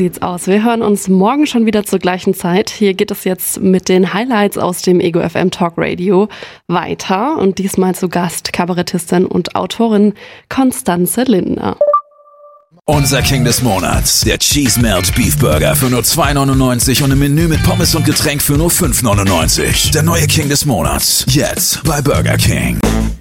sieht's aus. Wir hören uns morgen schon wieder zur gleichen Zeit. Hier geht es jetzt mit den Highlights aus dem Ego FM Talk Radio weiter. Und diesmal zu Gast Kabarettistin und Autorin Constanze Lindner. Unser King des Monats, der Cheese Melt Beef Burger für nur 2,99 und im Menü mit Pommes und Getränk für nur 5,99. Der neue King des Monats, jetzt bei Burger King.